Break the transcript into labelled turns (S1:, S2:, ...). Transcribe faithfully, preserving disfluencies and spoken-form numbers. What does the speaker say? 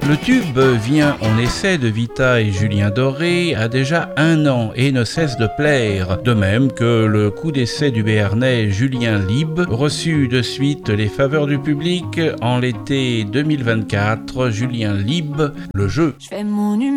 S1: Le tube vient on essaie de Vita et Julien Doré a déjà un an et ne cesse de plaire. De même que le coup d'essai du Béarnais Julien Lib reçut de suite les faveurs du public en l'été deux mille vingt-quatre. Julien Lib, le jeu.
S2: Je fais mon